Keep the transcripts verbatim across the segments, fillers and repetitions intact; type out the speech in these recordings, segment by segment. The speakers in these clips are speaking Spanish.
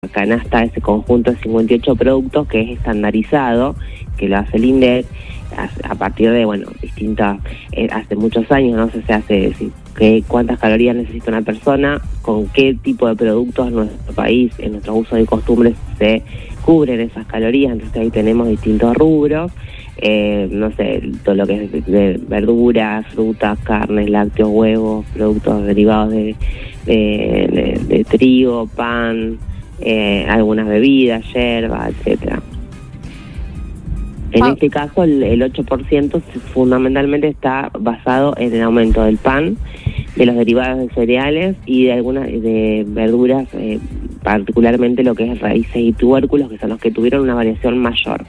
canasta, ese conjunto de cincuenta y ocho productos que es estandarizado, que lo hace el INDEC a partir de, bueno, distintas, eh, hace muchos años, no sé, se hace que cuántas calorías necesita una persona, con qué tipo de productos en nuestro país, en nuestro uso y costumbres se cubren esas calorías. Entonces ahí tenemos distintos rubros, eh, no sé, todo lo que es de, de verduras, frutas, carnes, lácteos, huevos, productos derivados de, de, de, de trigo, pan, eh, algunas bebidas, yerba, etcétera. En este caso, el, el ocho por ciento fundamentalmente está basado en el aumento del pan, de los derivados de cereales y de algunas de verduras, eh, particularmente lo que es raíces y tubérculos, que son los que tuvieron una variación mayor.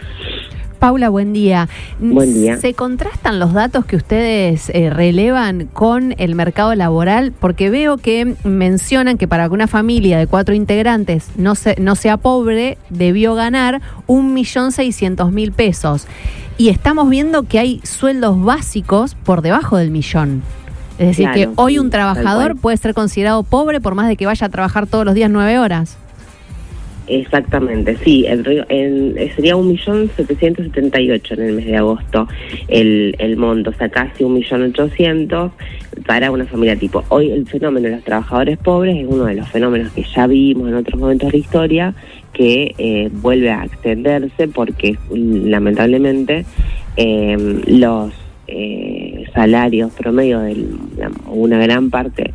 Paula, buen día. Buen día. ¿Se contrastan los datos que ustedes eh, relevan con el mercado laboral? Porque veo que mencionan que para que una familia de cuatro integrantes no, se, no sea pobre, debió ganar un millón seiscientos mil pesos. Y estamos viendo que hay sueldos básicos por debajo del millón. Es decir, claro, que hoy sí, un trabajador puede ser considerado pobre por más de que vaya a trabajar todos los días nueve horas. Exactamente, sí, el, el, sería un millón setecientos setenta y ocho en el mes de agosto el, el monto, o sea, casi un millón ochocientos para una familia tipo. Hoy el fenómeno de los trabajadores pobres es uno de los fenómenos que ya vimos en otros momentos de la historia, que eh, vuelve a extenderse porque lamentablemente eh, los eh, salarios promedio de la, una gran parte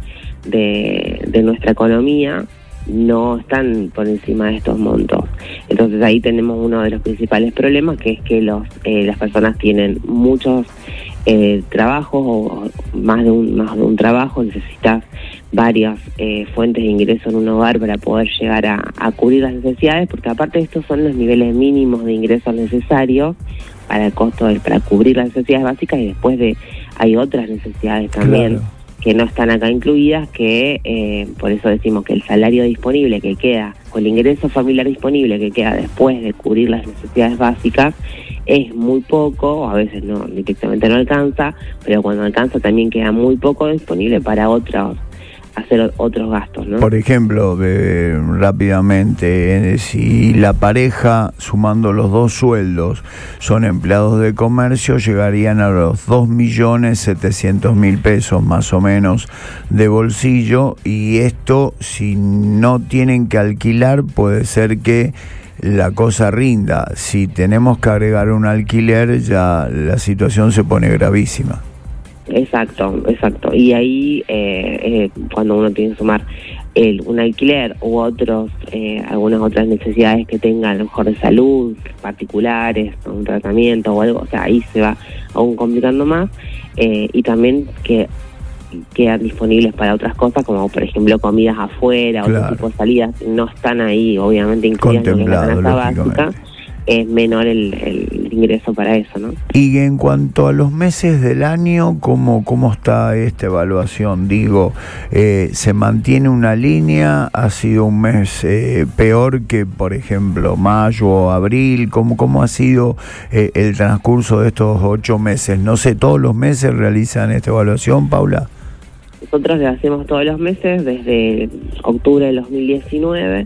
de, de nuestra economía no están por encima de estos montos. Entonces ahí tenemos uno de los principales problemas, que es que los eh, las personas tienen muchos eh, trabajos o más de un más de un trabajo, necesitas varias eh, fuentes de ingreso en un hogar para poder llegar a, a cubrir las necesidades, porque aparte de estos son los niveles mínimos de ingresos necesarios para el costo de, para cubrir las necesidades básicas, y después de hay otras necesidades también. Claro, que no están acá incluidas, que eh, por eso decimos que el salario disponible que queda, o el ingreso familiar disponible que queda después de cubrir las necesidades básicas, es muy poco, o a veces no, directamente no alcanza, pero cuando alcanza también queda muy poco disponible para otros, hacer otros gastos, ¿no? Por ejemplo, eh, rápidamente, eh, si la pareja, sumando los dos sueldos, son empleados de comercio, llegarían a los dos millones setecientos mil pesos más o menos de bolsillo, y esto, si no tienen que alquilar, puede ser que la cosa rinda. Si tenemos que agregar un alquiler, ya la situación se pone gravísima. Exacto, exacto. Y ahí, eh, eh, cuando uno tiene que sumar el, un alquiler u otros, eh, algunas otras necesidades que tenga, a lo mejor de salud, particulares, un tratamiento o algo, o sea, ahí se va aún complicando más. Eh, y también que quedan disponibles para otras cosas, como por ejemplo comidas afuera, claro, otro tipo de salidas, no están ahí, obviamente, incluidas en la canasta básica. Es menor el, el ingreso para eso, ¿no? Y en cuanto a los meses del año, ¿cómo, cómo está esta evaluación? Digo, eh, ¿se mantiene una línea? ¿Ha sido un mes eh, peor que, por ejemplo, mayo o abril? ¿Cómo, cómo ha sido eh, el transcurso de estos ocho meses? No sé, ¿todos los meses realizan esta evaluación, Paula? Nosotros la hacemos todos los meses, desde octubre del dos mil diecinueve,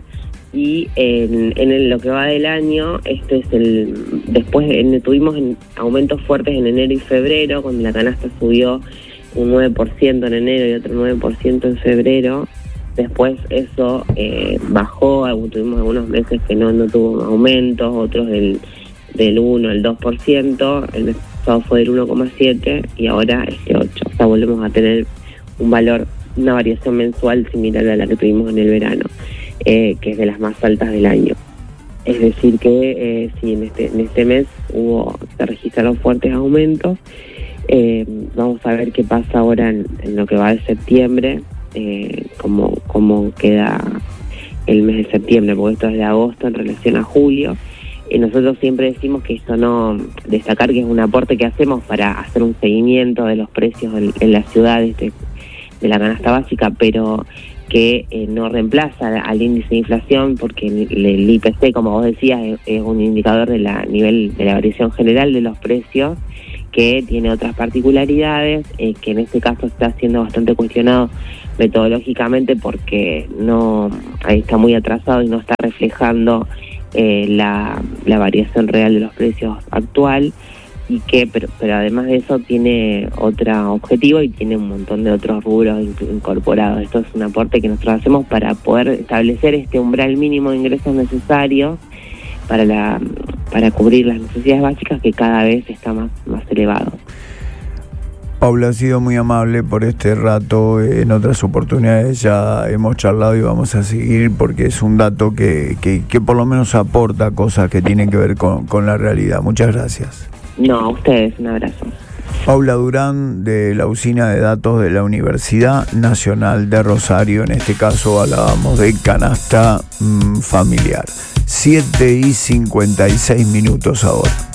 y en, en el, lo que va del año, este es el después en, tuvimos en, aumentos fuertes en enero y febrero, cuando la canasta subió un nueve por ciento en enero y otro nueve por ciento en febrero. Después eso eh, bajó, tuvimos algunos meses que no, no tuvo aumentos, otros del, del uno, el dos por ciento, el mes pasado fue del uno coma siete y ahora este ocho. O sea, volvemos a tener un valor, una variación mensual similar a la que tuvimos en el verano. Eh, que es de las más altas del año. Es decir que eh, sí, en este, en este mes hubo, se registraron fuertes aumentos. Eh, vamos a ver qué pasa ahora en, en lo que va de septiembre, eh, cómo, cómo queda el mes de septiembre, porque esto es de agosto en relación a julio. Y nosotros siempre decimos que esto no, destacar que es un aporte que hacemos para hacer un seguimiento de los precios en, en las ciudades de, de la canasta básica, pero que eh, no reemplaza al índice de inflación, porque el, el I P C, como vos decías, es, es un indicador de la nivel de la variación general de los precios, que tiene otras particularidades, eh, que en este caso está siendo bastante cuestionado metodológicamente porque no ahí está muy atrasado y no está reflejando eh, la, la variación real de los precios actual, y que pero, pero además de eso tiene otro objetivo y tiene un montón de otros rubros incorporados. Esto es un aporte que nosotros hacemos para poder establecer este umbral mínimo de ingresos necesarios para la para cubrir las necesidades básicas, que cada vez está más, más elevado. Paula, ha sido muy amable por este rato. En otras oportunidades ya hemos charlado y vamos a seguir, porque es un dato que, que, que por lo menos aporta cosas que tienen que ver con, con la realidad. Muchas gracias. No, a ustedes, un abrazo. Paula Durán, de la Usina de Datos de la Universidad Nacional de Rosario. En este caso hablábamos de canasta mmm, familiar. siete y cincuenta y seis minutos ahora.